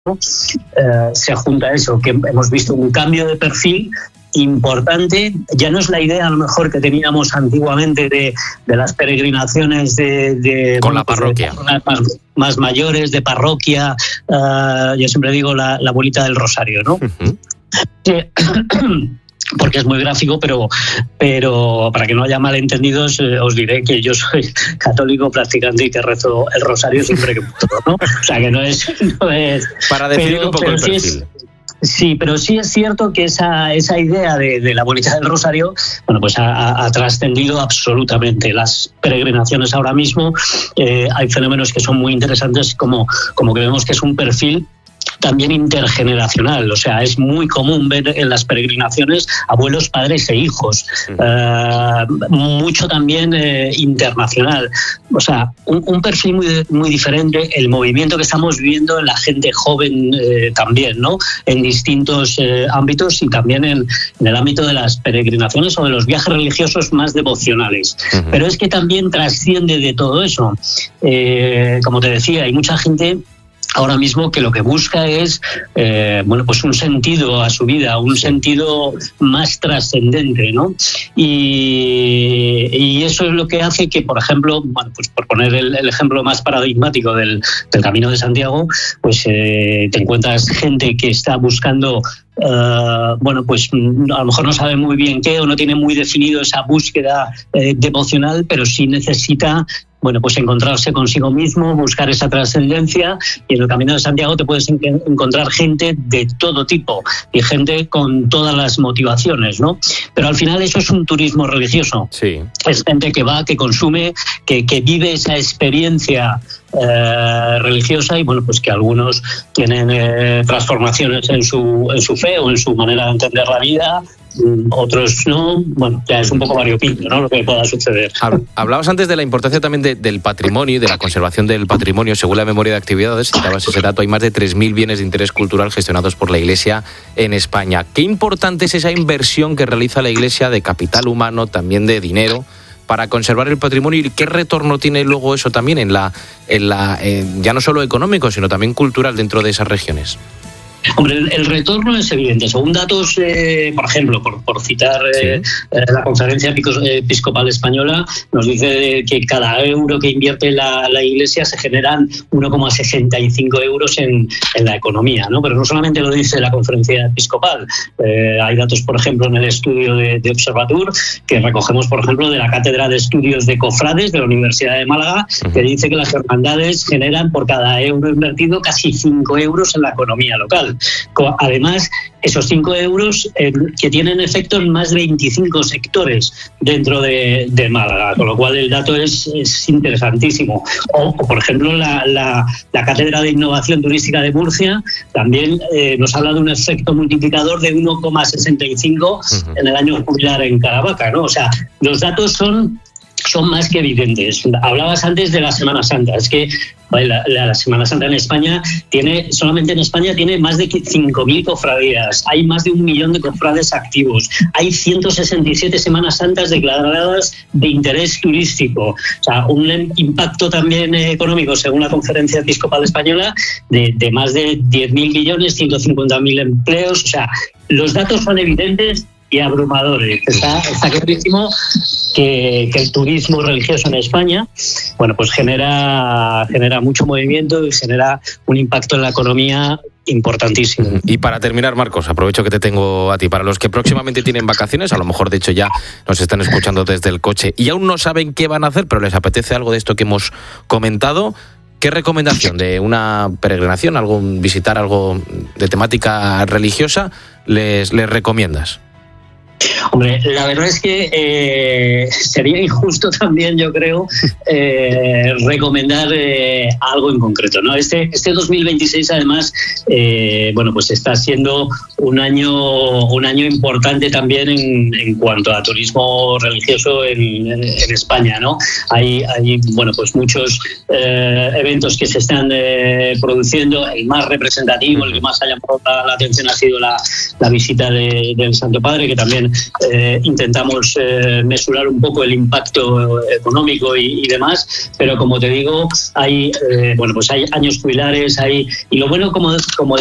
se junta eso, que hemos visto un cambio de perfil importante. Ya no es la idea a lo mejor que teníamos antiguamente de las peregrinaciones con la parroquia, más mayores, de parroquia. Yo siempre digo la bolita del rosario, ¿no? Porque es muy gráfico, pero para que no haya malentendidos, os diré que yo soy católico practicante y que rezo el rosario siempre que puedo, ¿no? O sea, que no es para definir un poco el perfil. Sí, pero sí es cierto que esa idea de la bolita del rosario, bueno, pues ha trascendido absolutamente las peregrinaciones ahora mismo. Hay fenómenos que son muy interesantes, como que vemos que es un perfil también intergeneracional. O sea, es muy común ver en las peregrinaciones abuelos, padres e hijos. Mucho también internacional. O sea, un perfil muy diferente. El movimiento que estamos viviendo en la gente joven también, ¿no? En distintos ámbitos, y también en el ámbito de las peregrinaciones o de los viajes religiosos más devocionales. Pero es que también trasciende de todo eso. Como te decía, hay mucha gente ahora mismo que lo que busca es pues un sentido a su vida, un sentido más trascendente, ¿no? Y eso es lo que hace que, por ejemplo, bueno, pues por poner el ejemplo más paradigmático del Camino de Santiago, pues te encuentras gente que está buscando pues a lo mejor no sabe muy bien qué, o no tiene muy definido esa búsqueda devocional, pero sí necesita, bueno, pues encontrarse consigo mismo, buscar esa trascendencia. Y en el Camino de Santiago te puedes encontrar gente de todo tipo y gente con todas las motivaciones, ¿no? Pero al final eso es un turismo religioso. Sí. Es gente que va, que consume, que vive esa experiencia religiosa, y bueno, pues que algunos tienen transformaciones en su fe o en su manera de entender la vida, otros no. Bueno, ya es un poco variopinto, ¿no?, lo que pueda suceder. Hablabas antes de la importancia también del patrimonio y de la conservación del patrimonio. Según la memoria de actividades, citabas ese dato, hay más de 3.000 bienes de interés cultural gestionados por la Iglesia en España. ¿Qué importante es esa inversión que realiza la Iglesia de capital humano, también de dinero, para conservar el patrimonio, y qué retorno tiene luego eso también en ya no solo económico, sino también cultural dentro de esas regiones? Hombre, el retorno es evidente. Según datos, por ejemplo, por citar la Conferencia Episcopal Española, nos dice que cada euro que invierte la Iglesia se generan 1,65 euros en la economía, ¿no? Pero no solamente lo dice la Conferencia Episcopal. Hay datos, por ejemplo, en el estudio de Observatur, que recogemos, por ejemplo, de la Cátedra de Estudios de Cofrades de la Universidad de Málaga, que dice que las hermandades generan por cada euro invertido casi 5 euros en la economía local. Además, esos 5 euros que tienen efecto en más de 25 sectores dentro de Málaga, con lo cual el dato es interesantísimo. O por ejemplo, la Cátedra de Innovación Turística de Murcia también nos habla de un efecto multiplicador de 1,65 en el año jubilar en Caravaca, ¿no? O sea, los datos son más que evidentes. Hablabas antes de la Semana Santa. Es que la Semana Santa en España solamente en España tiene más de 5.000 cofradías. Hay más de 1 millón de cofrades activos. Hay 167 Semanas Santas declaradas de interés turístico. O sea, un impacto también económico, según la Conferencia Episcopal Española, de más de 10.000 millones, 150.000 empleos. O sea, los datos son evidentes y abrumadores. Está clarísimo que el turismo religioso en España, bueno, pues genera mucho movimiento y genera un impacto en la economía importantísimo. Y para terminar, Marcos, aprovecho que te tengo a ti. Para los que próximamente tienen vacaciones, a lo mejor de hecho ya nos están escuchando desde el coche y aún no saben qué van a hacer, pero les apetece algo de esto que hemos comentado, ¿qué recomendación de una peregrinación, visitar algo de temática religiosa les recomiendas? Hombre, la verdad es que sería injusto también, yo creo, recomendar algo en concreto, ¿no? Este 2026, además, bueno, pues está siendo un año importante también en cuanto a turismo religioso en España, ¿no? Hay bueno, pues muchos eventos que se están produciendo. El más representativo, el que más ha llamado la atención ha sido la visita del Santo Padre, que también intentamos mesurar un poco el impacto económico y demás, pero como te digo, hay años jubilares, y lo bueno, como